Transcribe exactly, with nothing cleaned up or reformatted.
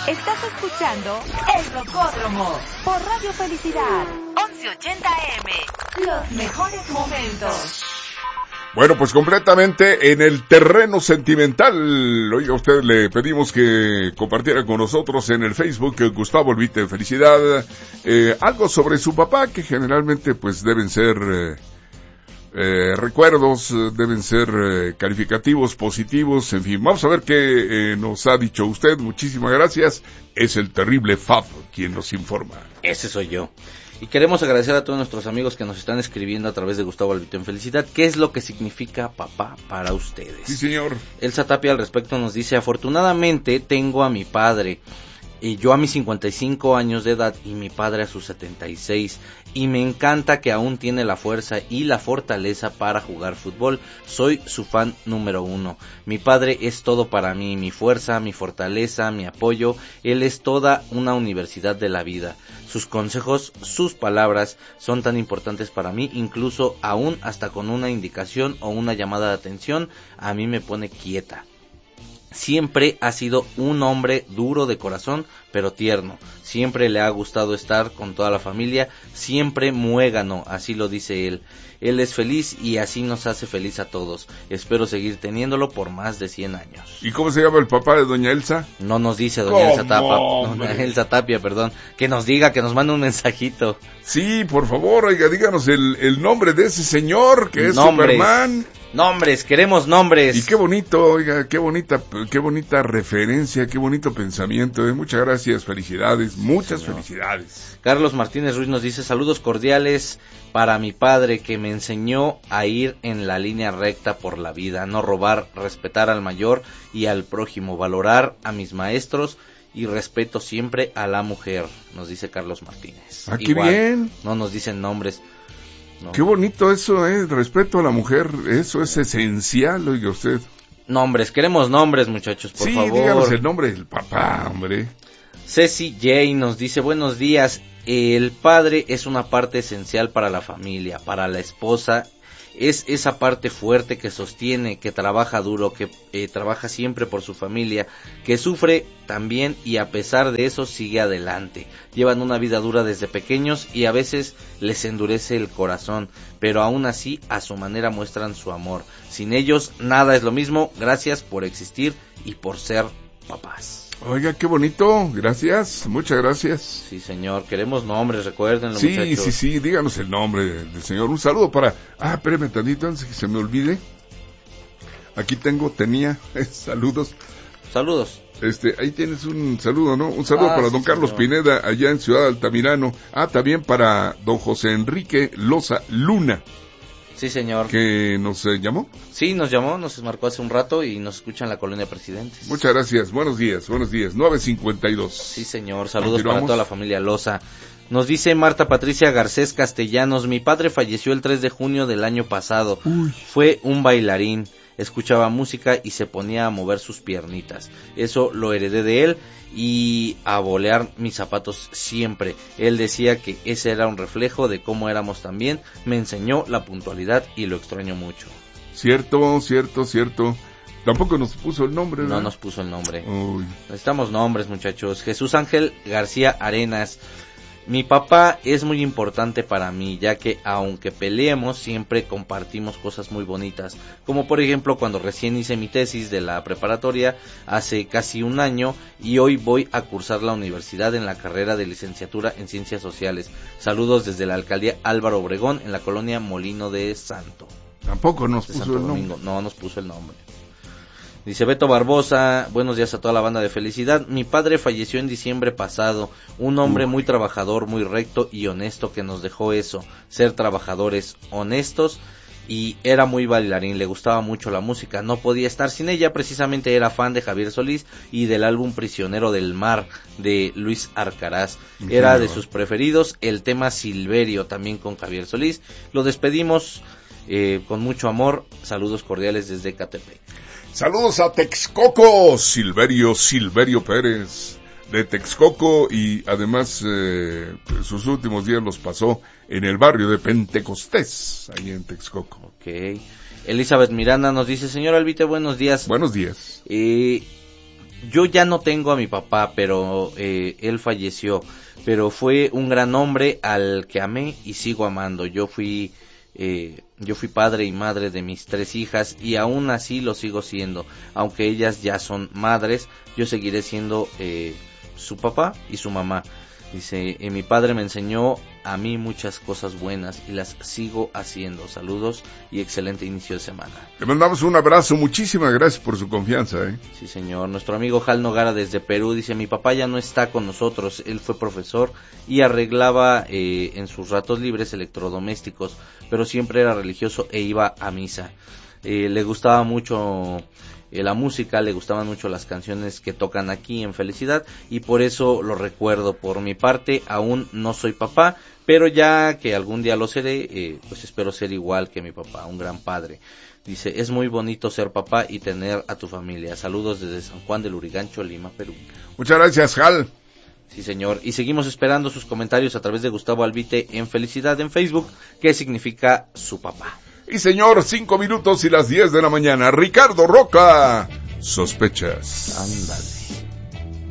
Estás escuchando El Rocódromo por Radio Felicidad, once ochenta A M. Los mejores momentos. Bueno, pues completamente en el terreno sentimental. Oiga, a usted le pedimos que compartiera con nosotros en el Facebook que Gustavo Elvite Felicidad eh, algo sobre su papá, que generalmente pues deben ser eh, eh, recuerdos, deben ser eh, calificativos, positivos, en fin. Vamos a ver qué eh, nos ha dicho usted. Muchísimas gracias. Es el terrible Fab quien nos informa. Ese soy yo. Y queremos agradecer a todos nuestros amigos que nos están escribiendo a través de Gustavo Elvite en Felicidad. ¿Qué es lo que significa papá para ustedes? Sí, señor. Elsa Tapia al respecto nos dice: afortunadamente tengo a mi padre, y yo a mis cincuenta y cinco años de edad y mi padre a sus setenta y seis, y me encanta que aún tiene la fuerza y la fortaleza para jugar fútbol. Soy su fan número uno. Mi padre es todo para mí, mi fuerza, mi fortaleza, mi apoyo. Él es toda una universidad de la vida. Sus consejos, sus palabras son tan importantes para mí, incluso aún hasta con una indicación o una llamada de atención, a mí me pone quieta. Siempre ha sido un hombre duro de corazón, pero tierno. Siempre le ha gustado estar con toda la familia, siempre muégano, así lo dice él. Él es feliz y así nos hace feliz a todos. Espero seguir teniéndolo por más de cien años. ¿Y cómo se llama el papá de doña Elsa? No nos dice doña Elsa Tapia, doña Elsa Tapia, perdón. Que nos diga, que nos mande un mensajito. Sí, por favor, oiga, díganos el, el nombre de ese señor que es Nombres. Superman. Nombres, queremos nombres. Y qué bonito, oiga, qué bonita, qué bonita referencia, qué bonito pensamiento. Eh. Muchas gracias, felicidades, muchas Señor. felicidades. Carlos Martínez Ruiz nos dice: saludos cordiales para mi padre, que me enseñó a ir en la línea recta por la vida, no robar, respetar al mayor y al prójimo, valorar a mis maestros y respeto siempre a la mujer, nos dice Carlos Martínez. Ah, qué bien. No nos dicen nombres. No. Qué bonito eso, eh, respeto a la mujer, eso es esencial, oiga usted. Nombres, queremos nombres, muchachos, por sí, favor. Sí, díganos el nombre del papá, hombre. Ceci J nos dice: buenos días, el padre es una parte esencial para la familia, para la esposa. Es esa parte fuerte que sostiene, que trabaja duro, que eh, trabaja siempre por su familia, que sufre también y a pesar de eso sigue adelante. Llevan una vida dura desde pequeños y a veces les endurece el corazón, pero aún así a su manera muestran su amor. Sin ellos nada es lo mismo. Gracias por existir y por ser papás. Oiga, qué bonito, gracias, muchas gracias. Sí, señor, queremos nombres, recuérdenlo, sí, muchachos. Sí, sí, sí, díganos el nombre del, del señor. Un saludo para... Ah, espérame tantito antes que se me olvide. Aquí tengo, tenía, eh, saludos. Saludos. Este, ahí tienes un saludo, ¿no? Un saludo ah, para don sí, Carlos señor. Pineda, allá en Ciudad Altamirano. Ah, también para don José Enrique Loza Luna. Sí, señor. ¿Que nos eh, llamó? Sí, nos llamó, nos marcó hace un rato y nos escucha en la Colonia Presidentes. Muchas gracias, buenos días, buenos días, nueve cincuenta y dos. Sí, señor, saludos para toda la familia Loza. Nos dice Marta Patricia Garcés Castellanos: mi padre falleció el tres de junio del año pasado. Uy. Fue un bailarín, escuchaba música y se ponía a mover sus piernitas. Eso lo heredé de él y a bolear mis zapatos siempre. Él decía que ese era un reflejo de cómo éramos también. Me enseñó la puntualidad y lo extraño mucho. Cierto, cierto, cierto. Tampoco nos puso el nombre, ¿no? No nos puso el nombre. Uy. Necesitamos nombres, muchachos. Jesús Ángel García Arenas: mi papá es muy importante para mí, ya que aunque peleemos, siempre compartimos cosas muy bonitas, como por ejemplo cuando recién hice mi tesis de la preparatoria hace casi un año y hoy voy a cursar la universidad en la carrera de licenciatura en Ciencias Sociales. Saludos desde la alcaldía Álvaro Obregón, en la colonia Molino de Santo. Tampoco nos de puso Santo el Domingo. nombre. No nos puso el nombre. Dice Beto Barbosa: buenos días a toda la banda de Felicidad. Mi padre falleció en diciembre pasado, un hombre muy trabajador, muy recto y honesto, que nos dejó eso, ser trabajadores, honestos, y era muy bailarín, le gustaba mucho la música, no podía estar sin ella. Precisamente era fan de Javier Solís y del álbum Prisionero del Mar de Luis Arcaraz. Era de sus preferidos el tema Silverio, también con Javier Solís. Lo despedimos eh, con mucho amor. Saludos cordiales desde Ecatepec. Saludos a Texcoco, Silverio, Silverio Pérez, de Texcoco, y además eh, sus últimos días los pasó en el barrio de Pentecostés, ahí en Texcoco. Ok. Elizabeth Miranda nos dice: señor Elvite, buenos días. Buenos días. Eh, yo ya no tengo a mi papá, pero eh, él falleció, pero fue un gran hombre al que amé y sigo amando. Yo fui eh, yo fui padre y madre de mis tres hijas y aún así lo sigo siendo, aunque ellas ya son madres, yo seguiré siendo eh, su papá y su mamá. Dice, eh, mi padre me enseñó a mí muchas cosas buenas y las sigo haciendo. Saludos y excelente inicio de semana. Le mandamos un abrazo, muchísimas gracias por su confianza, ¿eh? Sí, señor. Nuestro amigo Jal Nogara desde Perú dice, mi papá ya no está con nosotros, él fue profesor y arreglaba eh, en sus ratos libres electrodomésticos, pero siempre era religioso e iba a misa. Eh, le gustaba mucho eh, la música, le gustaban mucho las canciones que tocan aquí en Felicidad y por eso lo recuerdo. Por mi parte, aún no soy papá, pero ya que algún día lo seré, eh, pues espero ser igual que mi papá, un gran padre. Dice, es muy bonito ser papá y tener a tu familia. Saludos desde San Juan del Lurigancho, Lima, Perú. Muchas gracias, Jal. Sí, señor. Y seguimos esperando sus comentarios a través de Gustavo Albite en Felicidad en Facebook, ¿qué significa su papá? Y señor, cinco minutos y las diez de la mañana. Ricardo Roca, sospechas. Ándale.